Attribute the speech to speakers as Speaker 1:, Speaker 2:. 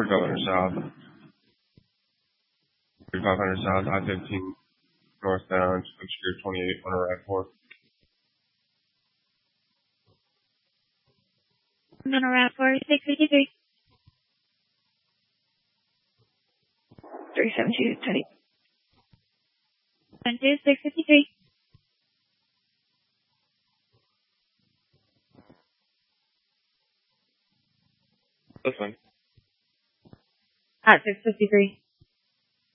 Speaker 1: Governor South, 3500 South, I-15 northbound, obscure 28 on a RAV4.
Speaker 2: I'm on a RAV4, 653. 372, 20. 653.
Speaker 1: That's fine.
Speaker 2: At 653.